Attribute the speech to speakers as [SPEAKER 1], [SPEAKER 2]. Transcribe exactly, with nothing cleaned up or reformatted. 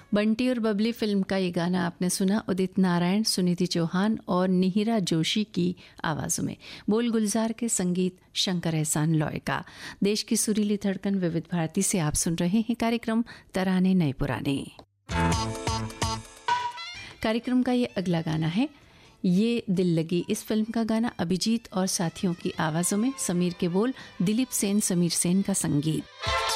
[SPEAKER 1] बंटी और बबली फिल्म का ये गाना आपने सुना उदित नारायण, सुनिधि चौहान और निहिरा जोशी की आवाज़ों में। बोल गुलजार के, संगीत शंकर एहसान लॉय का। देश की सुरीली धड़कन विविध भारती से आप सुन रहे हैं कार्यक्रम तराने नए पुराने। कार्यक्रम का ये अगला गाना है ये दिल लगी। इस फिल्म का गाना अभिजीत और साथियों की आवाज़ों में, समीर के बोल, दिलीप सेन, समीर सेन का संगीत।